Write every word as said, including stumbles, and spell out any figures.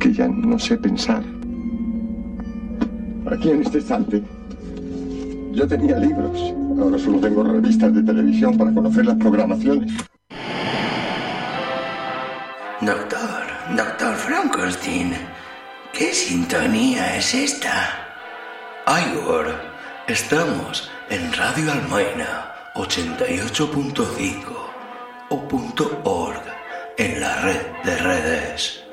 que ya no sé pensar. Aquí en este estante yo tenía libros, ahora solo tengo revistas de televisión para conocer las programaciones. Doctor, doctor Frankenstein, ¿qué sintonía es esta? Igor, estamos en Radio Almaina ochenta y ocho punto cinco o punto org en la red de redes.